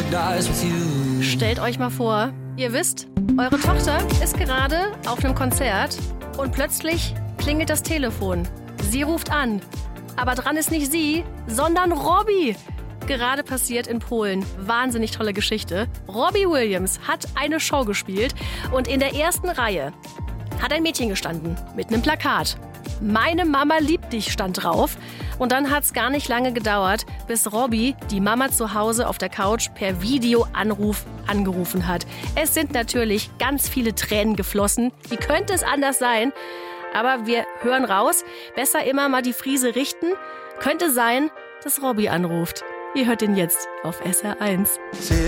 Stellt euch mal vor, ihr wisst, eure Tochter ist gerade auf einem Konzert und plötzlich klingelt das Telefon. Sie ruft an. Aber dran ist nicht sie, sondern Robbie. Gerade passiert in Polen. Wahnsinnig tolle Geschichte. Robbie Williams hat eine Show gespielt und in der ersten Reihe hat ein Mädchen gestanden mit einem Plakat. Meine Mama liebt dich stand drauf. Und dann hat es gar nicht lange gedauert, bis Robbie die Mama zu Hause auf der Couch per Videoanruf angerufen hat. Es sind natürlich ganz viele Tränen geflossen. Wie könnte es anders sein? Aber wir hören raus. Besser immer mal die Friese richten. Könnte sein, dass Robbie anruft. Ihr hört ihn jetzt auf SR1.